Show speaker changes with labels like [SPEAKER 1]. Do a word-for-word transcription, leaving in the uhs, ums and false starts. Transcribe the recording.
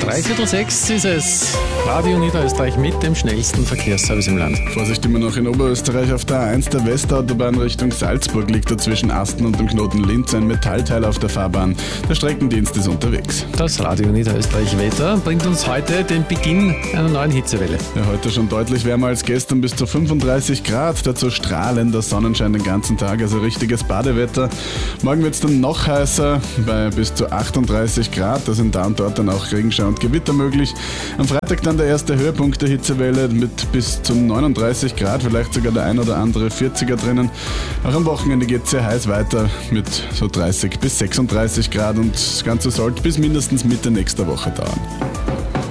[SPEAKER 1] Dreiviertel sechs ist es. Radio Niederösterreich mit dem schnellsten Verkehrsservice im Land.
[SPEAKER 2] Vorsicht immer noch in Oberösterreich auf der A eins der Westautobahn Richtung Salzburg liegt da zwischen Asten und dem Knoten Linz ein Metallteil auf der Fahrbahn. Der Streckendienst ist unterwegs.
[SPEAKER 1] Das Radio Niederösterreich Wetter bringt uns heute den Beginn einer neuen Hitzewelle.
[SPEAKER 2] Ja, heute schon deutlich wärmer als gestern, bis zu fünfunddreißig Grad. Dazu strahlender Sonnenschein den ganzen Tag, also richtiges Badewetter. Morgen wird es dann noch heißer, bei bis zu achtunddreißig Grad. Da sind da und dort dann auch Regenschauer und Gewitter möglich. Am Freitag dann der erste Höhepunkt der Hitzewelle mit bis zu neununddreißig Grad, vielleicht sogar der ein oder andere vierziger drinnen. Auch am Wochenende geht es sehr heiß weiter mit so dreißig bis sechsunddreißig Grad und das Ganze sollte bis mindestens Mitte nächster Woche dauern.